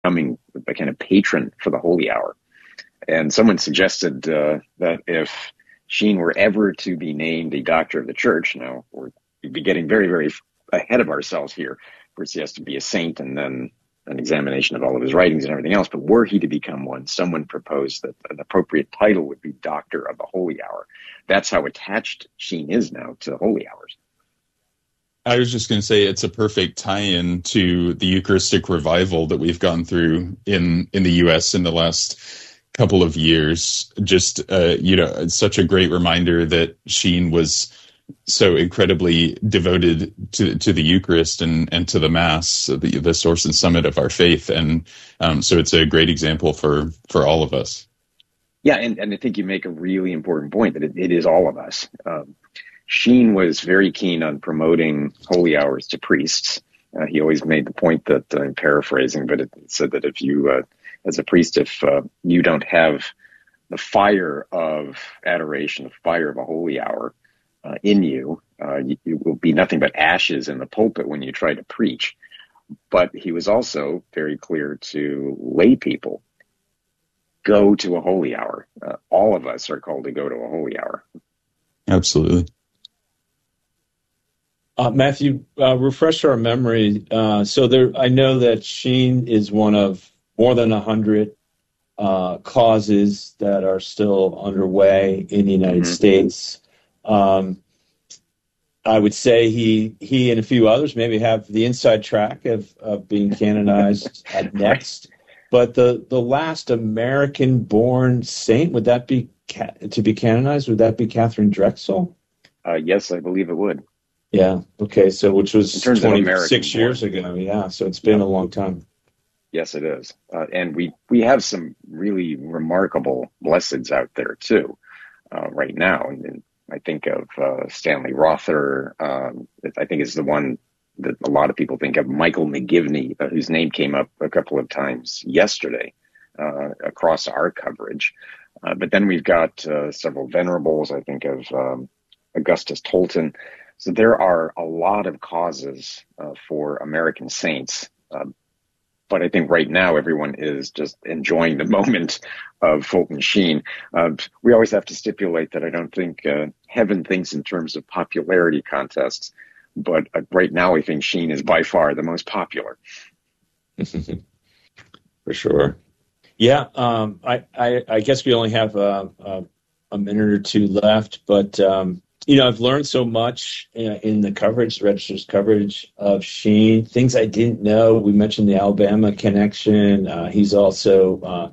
becoming the kind of patron for the Holy Hour. And someone suggested that if Sheen were ever to be named a doctor of the church, now we'd be getting very, very ahead of ourselves here. First, he has to be a saint and then an examination of all of his writings and everything else. But were he to become one, someone proposed that an appropriate title would be Doctor of the Holy Hour. That's how attached Sheen is now to holy hours. I was just going to say it's a perfect tie-in to the Eucharistic revival that we've gone through in the U.S. in the last couple of years. Just, it's such a great reminder that Sheen was so incredibly devoted to the Eucharist and to the Mass, the source and summit of our faith. And so it's a great example for all of us. Yeah, and I think you make a really important point that it is all of us. Sheen was very keen on promoting holy hours to priests. He always made the point that, I'm paraphrasing, but it said that if you, as a priest, if you don't have the fire of adoration, the fire of a holy hour in you, you will be nothing but ashes in the pulpit when you try to preach. But he was also very clear to lay people, go to a holy hour. All of us are called to go to a holy hour. Absolutely. Matthew, refresh our memory. I know that Sheen is one of more than 100 causes that are still underway in the United States. I would say he and a few others maybe have the inside track of being canonized next. But the last American-born saint, would that be to be canonized? Would that be Catherine Drexel? Yes, I believe it would. Yeah. Okay. So, which was 26 years ago. Yeah. So it's been a long time. Yes, it is. And we have some really remarkable blesseds out there too, right now. And I think of Stanley Rother. I think is the one that a lot of people think of. Michael McGivney, whose name came up a couple of times yesterday across our coverage. But then we've got several venerables. I think of Augustus Tolton. So there are a lot of causes for American saints. But I think right now everyone is just enjoying the moment of Fulton Sheen. We always have to stipulate that I don't think heaven thinks in terms of popularity contests. But right now I think Sheen is by far the most popular. For sure. Yeah, I guess we only have a minute or two left, but I've learned so much in the coverage, the Register's coverage of Sheen, things I didn't know. We mentioned the Alabama connection. He's also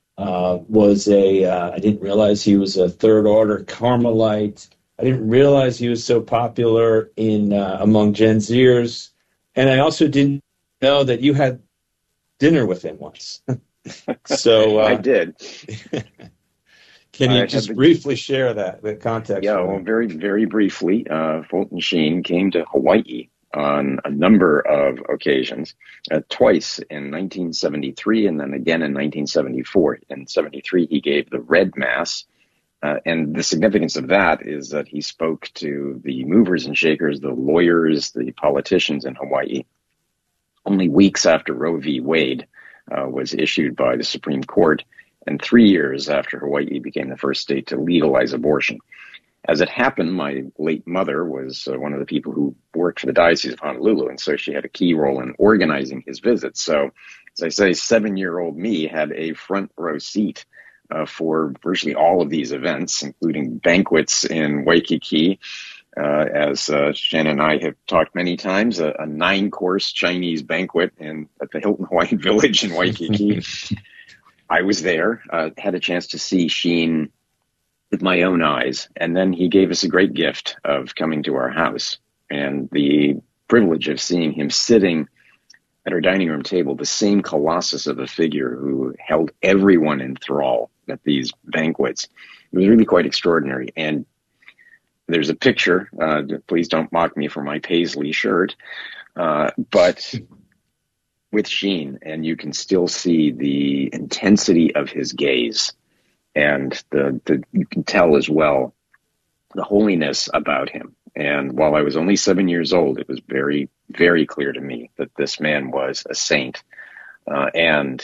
I didn't realize he was a third order Carmelite. I didn't realize he was so popular among Gen Zers. And I also didn't know that you had dinner with him once. So I did. Can you just briefly share the context? Yeah, well, very, very briefly, Fulton Sheen came to Hawaii on a number of occasions, twice in 1973 and then again in 1974. In 73, he gave the Red Mass. And the significance of that is that he spoke to the movers and shakers, the lawyers, the politicians in Hawaii, only weeks after Roe v. Wade was issued by the Supreme Court, and 3 years after Hawaii became the first state to legalize abortion. As it happened, my late mother was one of the people who worked for the Diocese of Honolulu, and so she had a key role in organizing his visits. So, as I say, 7-year-old me had a front row seat for virtually all of these events, including banquets in Waikiki. As Shannon and I have talked many times, a 9-course Chinese banquet at the Hilton Hawaiian Village in Waikiki. I was there, had a chance to see Sheen with my own eyes, and then he gave us a great gift of coming to our house and the privilege of seeing him sitting at our dining room table, the same colossus of a figure who held everyone in thrall at these banquets. It was really quite extraordinary. And there's a picture, please don't mock me for my paisley shirt, but with Sheen, and you can still see the intensity of his gaze, and you can tell as well the holiness about him. And while I was only 7 years old, it was very, very clear to me that this man was a saint. And